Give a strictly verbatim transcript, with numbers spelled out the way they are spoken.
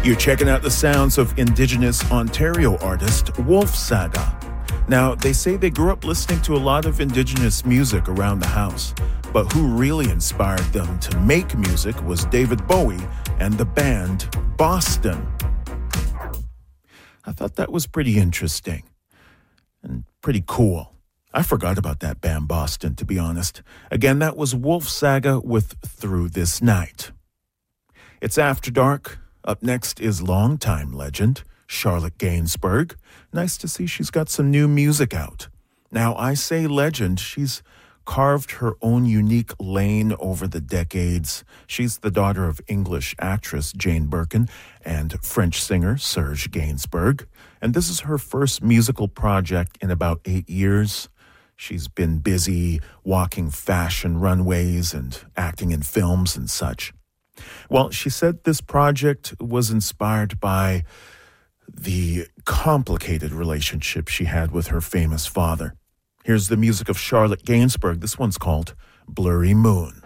You're checking out the sounds of Indigenous Ontario artist Wolf Saga. Now, they say they grew up listening to a lot of Indigenous music around the house, but who really inspired them to make music was David Bowie and the band Boston. I thought that was pretty interesting and pretty cool. I forgot about that band Boston, to be honest. Again, that was Wolf Saga with Through This Night. It's After Dark. Up next is longtime legend Charlotte Gainsbourg. Nice to see she's got some new music out. Now, I say legend, she's carved her own unique lane over the decades. She's the daughter of English actress Jane Birkin and French singer Serge Gainsbourg. And this is her first musical project in about eight years. She's been busy walking fashion runways and acting in films and such. Well, she said this project was inspired by the complicated relationship she had with her famous father. Here's the music of Charlotte Gainsbourg. This one's called Blurry Moon.